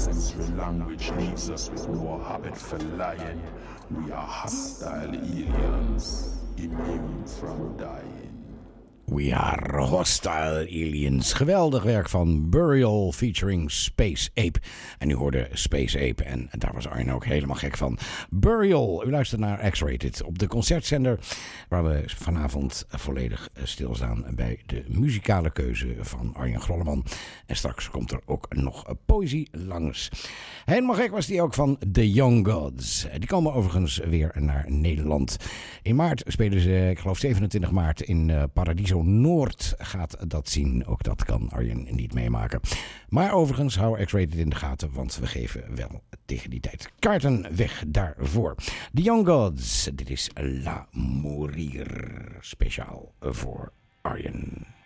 sensory language leaves us with no habit for lying. We are hostile aliens, immune from dying. We Are Hostile Aliens. Geweldig werk van Burial featuring Space Ape. En u hoorde Space Ape en daar was Arjen ook helemaal gek van. Burial, u luistert naar X-Rated op de concertzender, waar we vanavond volledig stilstaan bij de muzikale keuze van Arjen Grolleman. En straks komt er ook nog poëzie langs. Helemaal gek was die ook van The Young Gods. Die komen overigens weer naar Nederland. In maart spelen ze, ik geloof 27 maart in Paradiso Noord gaat dat zien. Ook dat kan Arjen niet meemaken. Maar overigens hou X-Rated in de gaten, want we geven wel tegen die tijd kaarten weg daarvoor. The Young Gods, dit is La Mourir, speciaal voor Arjen.